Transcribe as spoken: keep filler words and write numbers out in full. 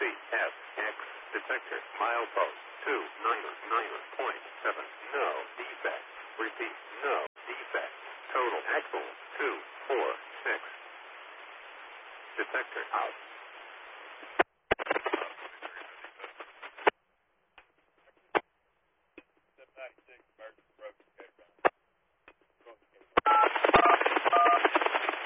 F X detector milepost two nine nine point seven. No defect. Repeat. No defect. Total axle two four six. Detector out. seven ninety-six, emergency broken, okay,